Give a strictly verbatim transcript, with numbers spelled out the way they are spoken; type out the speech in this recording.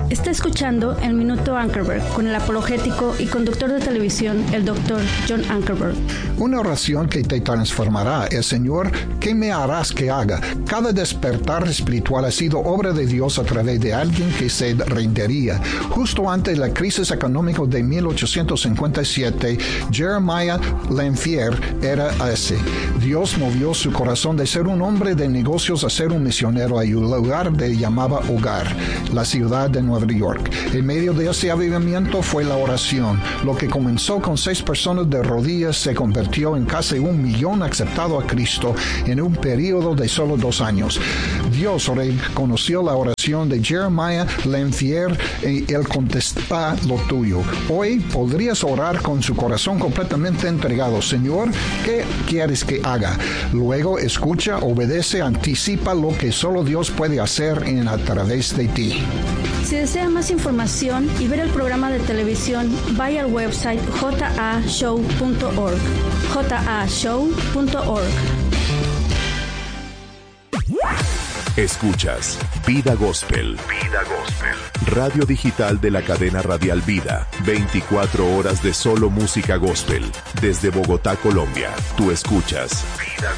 Está escuchando el Minuto Ankerberg con el apologético y conductor de televisión, el doctor John Ankerberg. Una oración que te transformará es: Señor, ¿qué me harás que haga? Cada despertar espiritual ha sido obra de Dios a través de alguien que se rendiría. Justo antes de la crisis económica de mil ochocientos cincuenta y siete, Jeremiah Lanphier era ese. Dios movió su corazón de ser un hombre de negocios a ser un misionero a un lugar que llamaba hogar, la ciudad de Nueva York. En medio de ese avivamiento fue la oración. Lo que comenzó con seis personas de rodillas se convirtió en casi un millón aceptado a Cristo en un periodo de solo dos años. Dios reconoció la oración de Jeremiah Lanphier y él contestará lo tuyo. Hoy podrías orar con su corazón completamente entregado. Señor, ¿qué quieres que haga? Luego escucha, obedece, anticipa lo que solo Dios puede hacer en a través de ti. Si desea más información y ver el programa de televisión, vaya al website j a show punto org. j a show punto org. Escuchas Vida Gospel. Vida Gospel. Radio digital de la cadena radial Vida. veinticuatro horas de solo música gospel. Desde Bogotá, Colombia. Tú escuchas Vida